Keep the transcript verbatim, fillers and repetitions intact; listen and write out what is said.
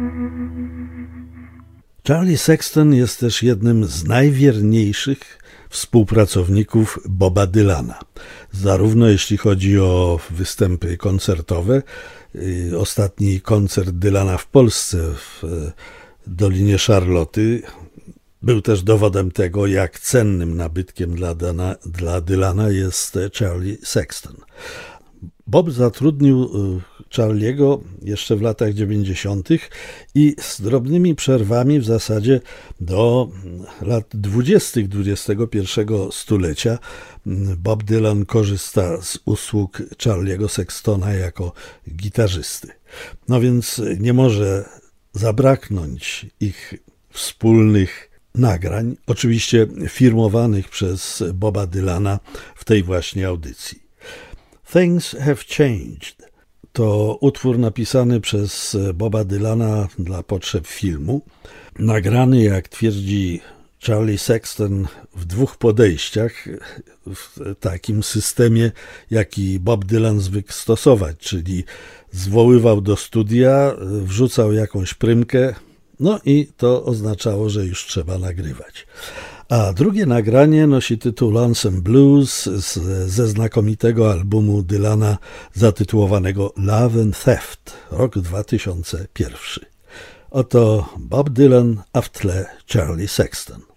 Charlie Sexton jest też jednym z najwierniejszych współpracowników Boba Dylana. Zarówno jeśli chodzi o występy koncertowe, ostatni koncert Dylana w Polsce w Dolinie Szarloty był też dowodem tego, jak cennym nabytkiem dla, Dana, dla Dylana jest Charlie Sexton. Bob zatrudnił Charliego jeszcze w latach dziewięćdziesiątych i z drobnymi przerwami w zasadzie do lat dwudziestych dwudziestego pierwszego stulecia Bob Dylan korzysta z usług Charliego Sextona jako gitarzysty. No więc nie może zabraknąć ich wspólnych nagrań, oczywiście firmowanych przez Boba Dylana w tej właśnie audycji. Things Have Changed to utwór napisany przez Boba Dylana dla potrzeb filmu, nagrany, jak twierdzi Charlie Sexton, w dwóch podejściach, w takim systemie, jaki Bob Dylan zwykł stosować, czyli zwoływał do studia, wrzucał jakąś prymkę, no i to oznaczało, że już trzeba nagrywać. A drugie nagranie nosi tytuł Lonesome Blues z, ze znakomitego albumu Dylana zatytułowanego Love and Theft, rok dwa tysiące pierwszy. Oto Bob Dylan, a w tle Charlie Sexton.